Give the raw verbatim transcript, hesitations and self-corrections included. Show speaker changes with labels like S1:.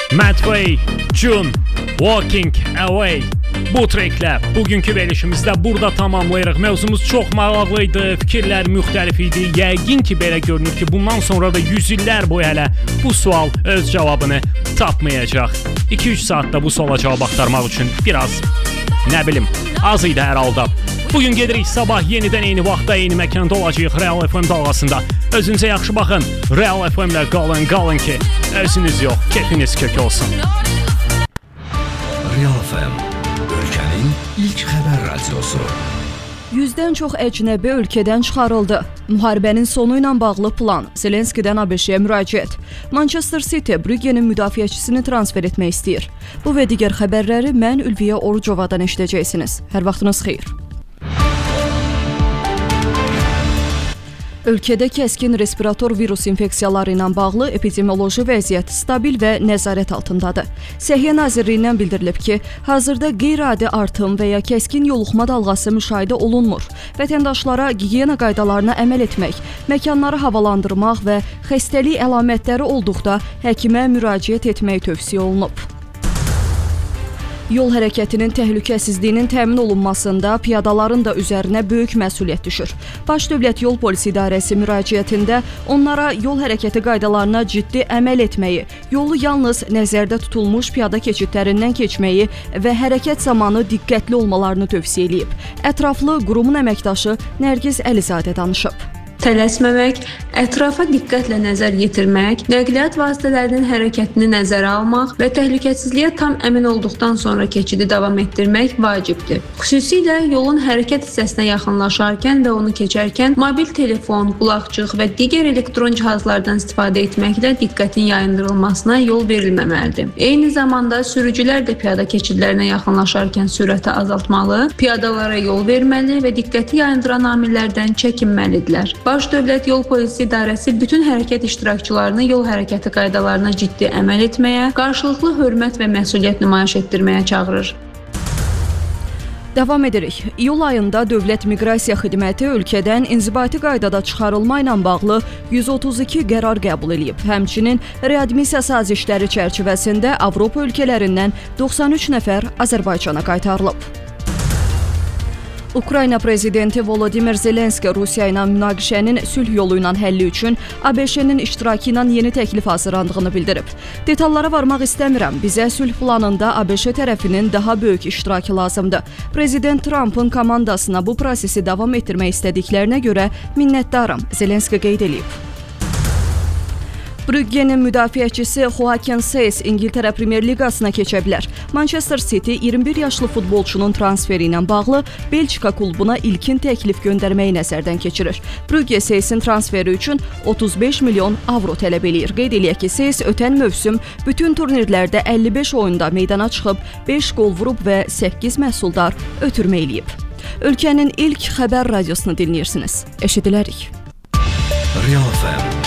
S1: Madway, June, Walking Away. Bu treklə bugünkü verilişimizdə burada tamamlayırıq. Mövzumuz çox maraqlıydı, fikirlər müxtəlif idi. Yəqin ki, belə görünür ki, bundan sonra da yüz illər boyu hələ bu sual öz cavabını tapmayacaq. iki üç saatda bu suala cavab axtarmaq üçün biraz, nə bilim, az idi hər halda. Bugün gedirik, sabah yenidən eyni vaxtda, eyni məkanda olacağıq Real F M dalğasında. Özünüzə yaxşı baxın. Real F M-lə qalın, qalın ki, özünüz yox, keyfiniz kök olsun.
S2: Real F M, ölkənin ilk xəbər radiosu.
S3: Yüzdən çox əcnəbi ölkədən çıxarıldı. Müharibənin sonu ilə bağlı plan. Zelenskidən A B Ş-yə müraciət. Manchester City Brüggenin müdafiəçisini transfer etmək istəyir. Bu və digər xəbərləri mən Ülviyə Orucovadan eşidəcəksiniz. Hər vaxtınız xeyir. Ölkədə kəskin respirator virus infeksiyaları ilə bağlı epidemioloji vəziyyət stabil və nəzarət altındadır. Səhiyyə Nazirliyindən bildirilib ki, hazırda qeyri-adi artım və ya kəskin yoluxma dalğası müşahidə olunmur. Vətəndaşlara gigiyena qaydalarına əməl etmək, məkanları havalandırmaq və xəstəlik əlamətləri olduqda həkimə müraciət etmək tövsiyə olunub. Yol hərəkətinin təhlükəsizliyinin təmin olunmasında piyadaların da üzərinə böyük məsuliyyət düşür. Baş Dövlət Yol Polisi İdarəsi müraciətində onlara yol hərəkəti qaydalarına ciddi əməl etməyi, yolu yalnız nəzərdə tutulmuş piyada keçidlərindən keçməyi və hərəkət zamanı diqqətli olmalarını tövsiyə edib. Ətraflı qurumun əməkdaşı Nərgiz Əlizadə danışıb.
S4: Tələsməmək, ətrafa diqqətlə nəzər yetirmək, nəqliyyat vasitələrinin hərəkətini nəzərə almaq və təhlükəsizliyə tam əmin olduqdan sonra keçidi davam etdirmək vacibdir. Xüsusilə yolun hərəkət hissəsinə yaxınlaşarkən və onu keçərkən mobil telefon, qulaqçıq və digər elektron cihazlardan istifadə etməklə diqqətin yayındırılmasına yol verilməməlidir. Eyni zamanda sürücülər də piyada keçidlərinə yaxınlaşarkən sürəti azaltmalı, piyadalara yol verməli və diqqəti yayındıran amillərdən çəkinməlidirlər. Baş Dövlət Yol Polisi İdarəsi bütün hərəkət iştirakçılarını yol hərəkəti qaydalarına ciddi əməl etməyə, qarşılıqlı hörmət və məsuliyyət nümayiş etdirməyə çağırır.
S3: Davam edirik. İyul ayında Dövlət Miqrasiya Xidməti ölkədən inzibati qaydada çıxarılma ilə bağlı yüz otuz iki qərar qəbul edib. Həmçinin readmisiya sazişləri çərçivəsində Avropa ölkələrindən doxsan üç nəfər Azərbaycana qaytarılıb. Ukrayna prezidenti Volodimir Zelenski Rusiya ilə münaqişənin sülh yolu ilə həlli üçün A B Ş-nin iştirakı ilə yeni təklif hazırlandığını bildirib. Detallara varmaq istəmirəm. Bizə sülh planında A B Ş tərəfinin daha böyük iştirakı lazımdır. Prezident Trumpın komandasına bu prosesi davam etdirmək istədiklərinə görə minnətdaram, Zelenski qeyd edib. Brüggenin müdafiəçisi Joaquin Seys İngiltərə Premyer Liqasına keçə bilər. Manchester City iyirmi bir yaşlı futbolçunun transferi ilə bağlı Belçika klubuna ilkin təklif göndərməyi nəzərdən keçirir. Brügge Seysin transferi üçün otuz beş milyon avro tələb eləyir. Qeyd eləyək ki, Seys ötən mövsüm bütün turnirlərdə əlli beş oyunda meydana çıxıb, beş qol vurub və səkkiz məhsuldar ötürmə eləyib. Ölkənin ilk xəbər radiosunu dinləyirsiniz. Eşidilərik.
S2: Real F M